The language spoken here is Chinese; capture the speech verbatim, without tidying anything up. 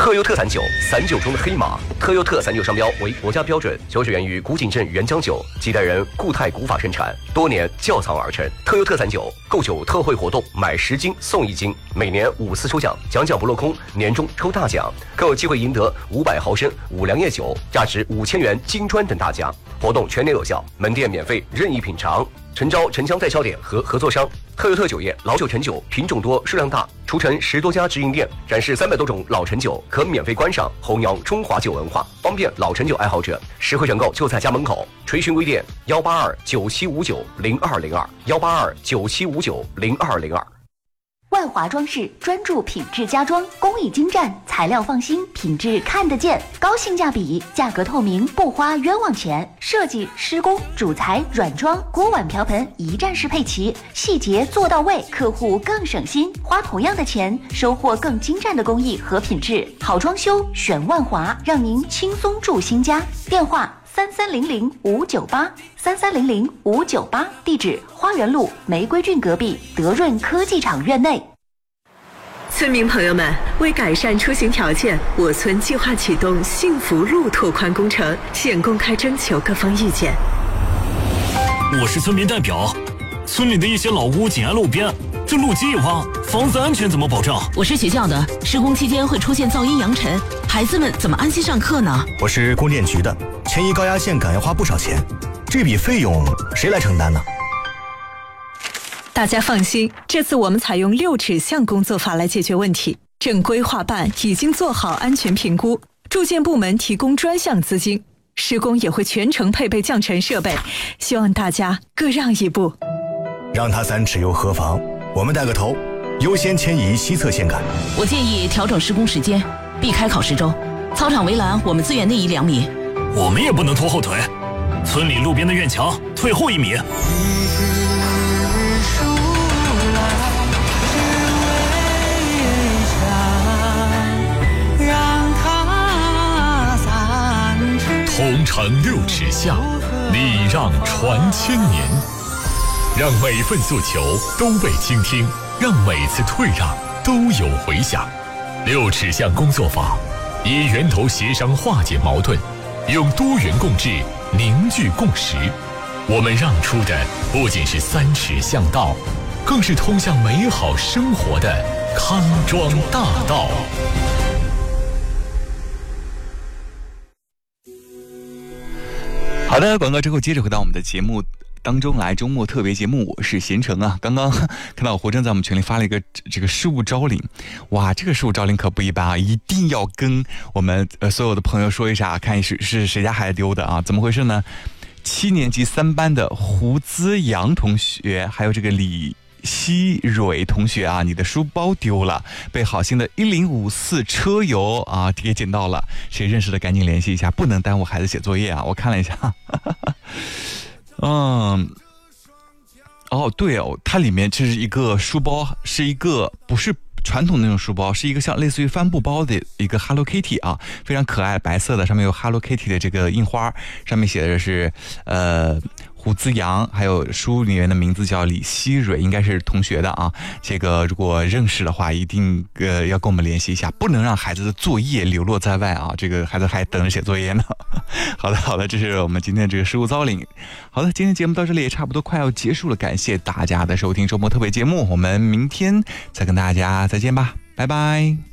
特优特散酒，散酒中的黑马。特优特散酒商标为国家标准，酒水源于古井镇原浆酒，几代人固态古法生产，多年窖藏而成。特优特散酒购酒特惠活动，买十斤送一斤，每年五次抽奖，奖奖不落空，年终抽大奖，更有机会赢得五百毫升五粮液酒，价值五千元金砖等大奖。活动全年有效，门店免费任意品尝。诚招城乡代销点和合作商。特优特酒业老酒陈酒品种多数量大，除城十多家直营店，展示三百多种老陈酒，可免费观赏，弘扬中华酒文化，方便老陈酒爱好者实惠选购就在家门口。垂询微店幺八二九七五九零二零二幺八二九七五九零二零二。 万华装饰专注品质家装，工艺精湛，材料放心，品质看得见，高性价比，价格透明，不花冤枉钱。设计、施工、主材、软装、锅碗瓢盆一站式配齐，细节做到位，客户更省心。花同样的钱，收获更精湛的工艺和品质。好装修选万华，让您轻松住新家。电话三三零零五九八三三零零五九八，地址花园路玫瑰郡隔壁德润科技厂院内。 村民朋友们，为改善出行条件，我村计划启动幸福路拓宽工程，现公开征求各方意见。 我是村民代表，村里的一些老屋紧挨路边，这路基一挖，房子安全怎么保障？ 我是学校的，施工期间会出现噪音扬尘，孩子们怎么安心上课呢？ 我是供电局的，迁移高压线杆要花不少钱，这笔费用谁来承担呢？ 大家放心，这次我们采用六尺巷工作法来解决问题。正规划办已经做好安全评估，住建部门提供专项资金，施工也会全程配备降尘设备，希望大家各让一步。 让他三尺又何妨？我们带个头，优先迁移西侧线杆。 我建议调整施工时间，避开考试周。操场围栏我们资源内移两米。 我们也不能拖后腿，村里路边的院墙退后一米。 同城六尺巷，礼让传千年，让每份诉求都被倾听，让每次退让都有回响。六尺巷工作坊以源头协商化解矛盾，用多元共治凝聚共识。我们让出的不仅是三尺巷道，更是通向美好生活的康庄大道。 好的，广告之后接着回到我们的节目当中来，周末特别节目，我是贤成啊。刚刚看到胡正在我们群里发了一个这个失物招领，哇，这个失物招领可不一般啊，一定要跟我们呃所有的朋友说一下，看是是谁家孩子丢的啊？怎么回事呢？七年级三班的胡资阳同学，还有这个李希蕊同学啊，你的书包丢了，被好心的一零五四车友啊给捡到了，谁认识的赶紧联系一下，不能耽误孩子写作业啊！我看了一下，嗯，哦对哦，它里面这是一个书包，是一个不是传统的那种书包，是一个像类似于帆布包的一个 Hello Kitty 啊，非常可爱，白色的，上面有 Hello Kitty 的这个印花，上面写的是呃胡资阳，还有书里面的名字叫李希蕊，应该是同学的啊。这个如果认识的话，一定呃要跟我们联系一下，不能让孩子的作业流落在外啊。这个孩子还等着写作业呢。好的好的，这是我们今天这个失物招领。好的，今天节目到这里也差不多快要结束了，感谢大家的收听周末特别节目，我们明天再跟大家再见吧，拜拜。